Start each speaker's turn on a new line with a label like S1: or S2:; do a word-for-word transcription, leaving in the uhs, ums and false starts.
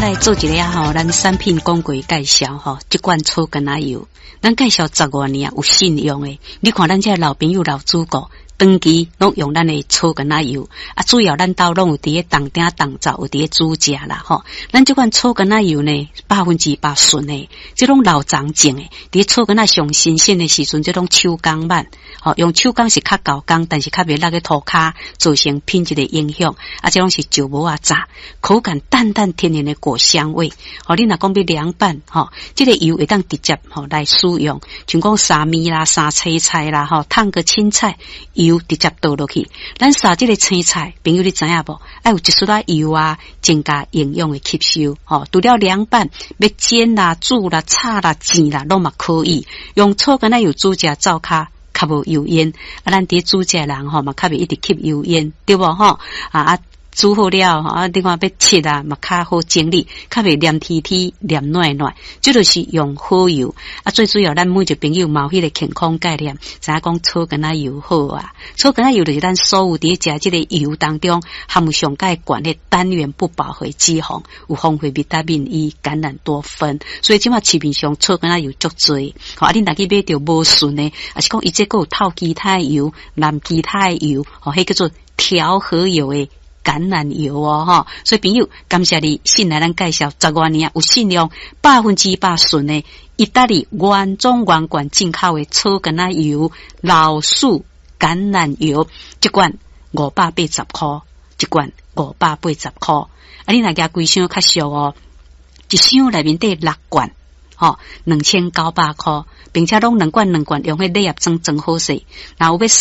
S1: 来做一个吼，咱产品广告介绍吼，这款草根仔油，咱介绍十多年有信用的。你看咱这老朋友老主顾，长期拢用咱的草根仔油，啊，主要咱兜拢有伫咧当顶当灶，有伫咧煮食啦吼。咱这款草根仔油呢，百分之百纯的，这种老长种的，伫草根仔上新鲜的时阵，这种手工慢，吼，用手工是较高工，但是较袂落个涂骹，造成品质的影响。啊，这种是石磨啊炸，口感淡淡甜甜的果香味。吼，你若讲要凉拌，吼，这个油会当直接吼来使用，像讲沙米啦、沙青菜啦，吼，烫个青菜，油直接倒落去。咱沙这个青菜，朋友你知影无？爱有一丝仔油啊，增加营养的吸收。吼，除了凉拌，要煎啦、煮啦、炒啦、煎啦，拢嘛可以。用草根仔油煮食灶骹。较无油烟，啊，咱伫煮食人吼嘛，较袂一直吸油烟，对无吼？啊啊，煮好了吼，啊，另外要切啊，嘛较好整理，较袂黏贴贴、黏软软。这就是用好油啊，最主要咱每一个朋友嘛有迄个健康概念，知影讲草根仔油好啊。草根仔油就是咱所有伫食这个油当中含有上介悬的单元不饱和脂肪，有丰富维他命 E、橄榄多酚，所以即马市面上草根仔油足多。吼，啊，恁若去买着无顺的，啊是讲伊这个有透其他油、蓝其他油，吼，迄叫做调和油的。橄榄油哦，哈，所以朋友，感谢你信来咱介绍十多年有信用，百分之百纯的意大利原装原罐进口的草根仔油、老树橄榄油，一罐五百八十块，一罐五百八十块。啊，你若加规箱较俗哦，一箱内面得六罐，吼，两千九百块，并且拢两罐两罐用迄礼盒装装好势，然后要